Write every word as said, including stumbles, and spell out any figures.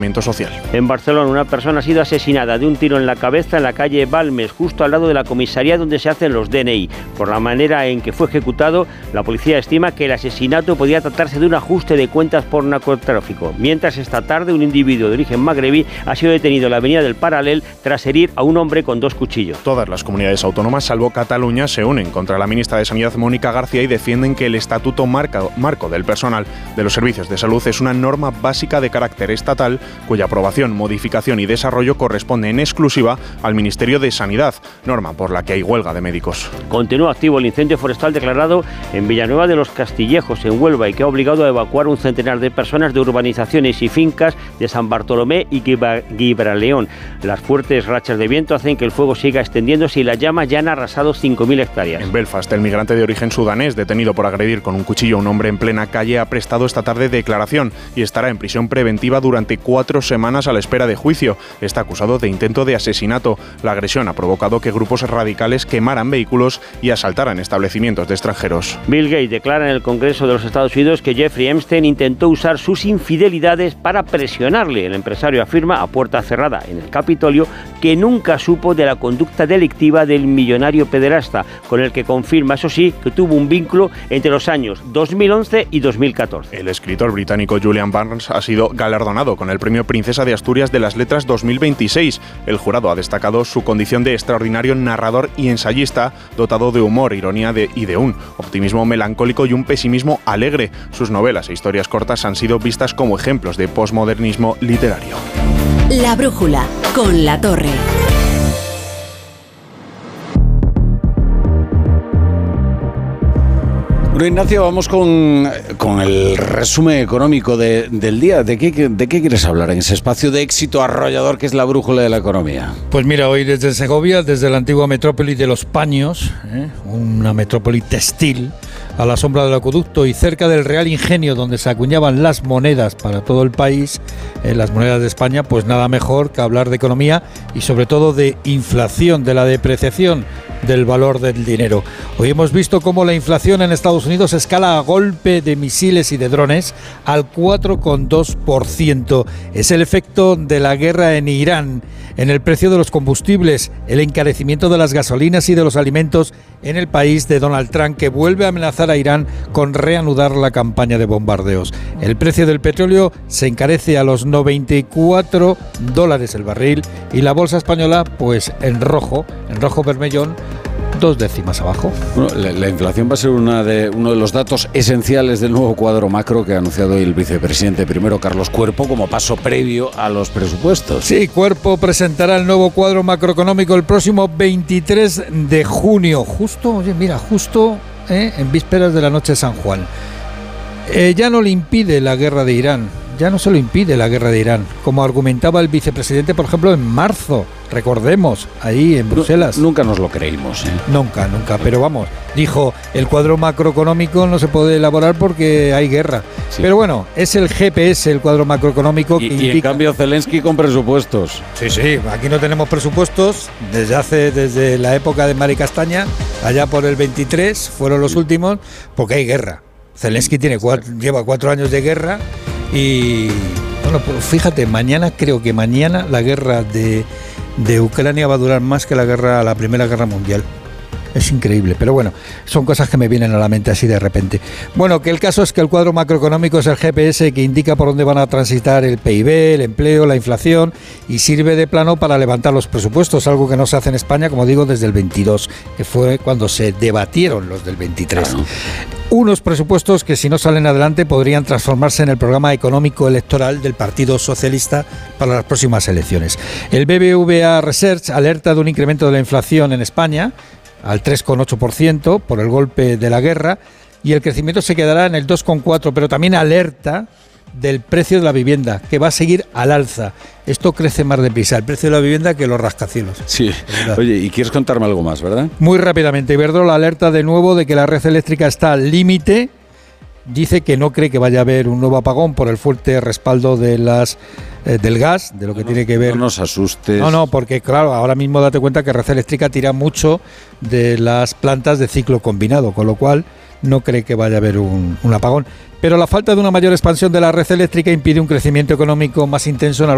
social. En Barcelona, una persona ha sido asesinada de un tiro en la cabeza en la calle Balmes, justo al lado de la comisaría donde se hacen los D N I. Por la manera en que fue ejecutado, la policía estima que el asesinato podría tratarse de un ajuste de cuentas por narcotráfico. Mientras, esta tarde, un individuo de origen magrebí ha sido detenido en la avenida del Paral·lel tras herir a un hombre con dos cuchillos. Todas las comunidades autónomas, salvo Cataluña, se unen contra la ministra de Sanidad, Mónica García, y defienden que el Estatuto marco, marco del personal de los servicios de salud es una norma básica de carácter estatal, cuya aprobación, modificación y desarrollo corresponde en exclusiva al Ministerio de Sanidad, norma por la que hay huelga de médicos. Continúa activo el incendio forestal declarado en Villanueva de los Castillejos, en Huelva, y que ha obligado a evacuar un centenar de personas de urbanizaciones y fincas de San Bartolomé y Gibraleón. Las fuertes rachas de viento hacen que el fuego siga extendiéndose y las llamas ya han arrasado cinco mil hectáreas. En Belfast, el migrante de origen sudanés, detenido por agredir con un cuchillo a un hombre en plena calle, ha prestado esta tarde declaración y estará en prisión preventiva durante cuatro semanas a la espera de juicio. Está acusado de intento de asesinato. La agresión ha provocado que grupos radicales quemaran vehículos y asaltaran establecimientos de extranjeros. Bill Gates declara en el Congreso de los Estados Unidos que Jeffrey Epstein intentó usar sus infidelidades para presionarle. El empresario afirma a puerta cerrada en el Capitolio que nunca supo de la conducta delictiva del millonario pederasta, con el que confirma, eso sí, que tuvo un vínculo entre los años dos mil once y dos mil catorce. El escritor británico Julian Barnes ha sido galardonado con el premio Princesa de Asturias de las Letras dos mil veintiséis. El jurado ha destacado su condición de extraordinario narrador y ensayista, dotado de humor, ironía de, y de un optimismo melancólico y un pesimismo alegre. Sus novelas e historias cortas han sido vistas como ejemplos de posmodernismo literario. La brújula, con La Torre. Ignacio, vamos con, con el resumen económico de, del día. ¿De qué, ¿De qué quieres hablar en ese espacio de éxito arrollador que es la brújula de la economía? Pues mira, hoy desde Segovia, desde la antigua metrópoli de Los Paños, ¿eh? una metrópoli textil, a la sombra del acueducto y cerca del Real Ingenio, donde se acuñaban las monedas para todo el país, eh, las monedas de España, pues nada mejor que hablar de economía y sobre todo de inflación, de la depreciación del valor del dinero. Hoy hemos visto cómo la inflación en Estados Unidos escala a golpe de misiles y de drones al cuatro coma dos por ciento. Es el efecto de la guerra en Irán, en el precio de los combustibles, el encarecimiento de las gasolinas y de los alimentos en el país de Donald Trump, que vuelve a amenazar a Irán con reanudar la campaña de bombardeos. El precio del petróleo se encarece a los noventa y cuatro dólares el barril y la bolsa española, pues en rojo, en rojo vermellón, dos décimas abajo. Bueno, la, la inflación va a ser una de, uno de los datos esenciales del nuevo cuadro macro que ha anunciado hoy el vicepresidente primero, Carlos Cuerpo, como paso previo a los presupuestos. Sí, Cuerpo presentará el nuevo cuadro macroeconómico el próximo veintitrés de junio, justo, oye, mira, justo eh, en vísperas de la noche de San Juan. Eh, ya no le impide la guerra de Irán, ya no se lo impide la guerra de Irán, como argumentaba el vicepresidente, por ejemplo, en marzo, recordemos, ahí en Bruselas. No, nunca nos lo creímos, ¿eh? Nunca, nunca, pero vamos, dijo, el cuadro macroeconómico no se puede elaborar porque hay guerra. Sí. Pero bueno, es el G P S, el cuadro macroeconómico. Y, que y indica... en cambio Zelensky con presupuestos. Sí, sí, aquí no tenemos presupuestos desde hace, desde la época de Mari Castaña, allá por el veintitrés, fueron los últimos, porque hay guerra. Zelensky tiene cuatro, lleva cuatro años de guerra. Y bueno, pues fíjate, mañana, creo que mañana la guerra de, de Ucrania va a durar más que la guerra, la Primera Guerra Mundial. Es increíble, pero bueno, son cosas que me vienen a la mente así de repente. Bueno, que el caso es que el cuadro macroeconómico es el G P S que indica por dónde van a transitar el P I B, el empleo, la inflación, y sirve de plano para levantar los presupuestos, algo que no se hace en España, como digo, desde el veintidós, que fue cuando se debatieron los del veintitrés. Claro. Unos presupuestos que, si no salen adelante, podrían transformarse en el programa económico electoral del Partido Socialista para las próximas elecciones. El B B V A Research alerta de un incremento de la inflación en España al tres coma ocho por ciento por el golpe de la guerra, y el crecimiento se quedará en el dos coma cuatro por ciento, pero también alerta del precio de la vivienda, que va a seguir al alza. Esto crece más deprisa, el precio de la vivienda, que los rascacielos. Sí. Oye, y quieres contarme algo más, ¿verdad? Muy rápidamente, Iberdrola alerta de nuevo de que la red eléctrica está al límite. Dice que no cree que vaya a haber un nuevo apagón por el fuerte respaldo de las eh, del gas, de lo que no, tiene que ver... No nos asustes. No, no, porque claro, ahora mismo date cuenta que Red Eléctrica tira mucho de las plantas de ciclo combinado, con lo cual no cree que vaya a haber un, un apagón. Pero la falta de una mayor expansión de la red eléctrica impide un crecimiento económico más intenso en